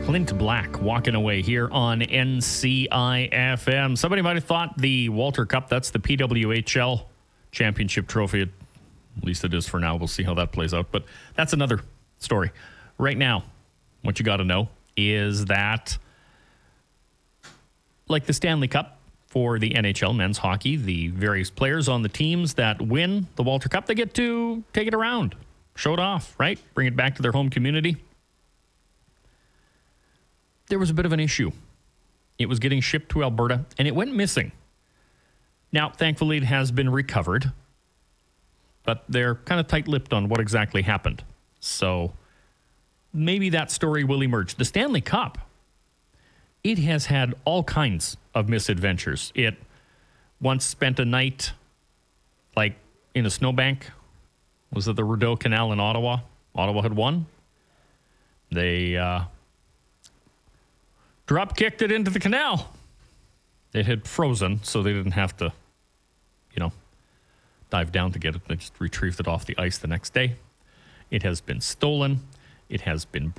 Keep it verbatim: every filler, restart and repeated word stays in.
Clint Black walking away here on N C I F M. Somebody might have thought the Walter Cup, that's the P W H L championship trophy. At least it is for now. We'll see how that plays out. But that's another story. Right now, what you got to know is that, like the Stanley Cup for the N H L men's hockey, the various players on the teams that win the Walter Cup, they get to take it around, show it off, right? Bring it back to their home community. There was a bit of an issue. It was getting shipped to Alberta, and it went missing. Now, thankfully, it has been recovered, but they're kind of tight-lipped on what exactly happened. So maybe that story will emerge. The Stanley Cup, it has had all kinds of misadventures. It once spent a night, like, in a snowbank. Was it the Rideau Canal in Ottawa? Ottawa had won. They uh, drop-kicked it into the canal. It had frozen, so they didn't have to, you know, dive down to get it. They just retrieved it off the ice the next day. It has been stolen. It has been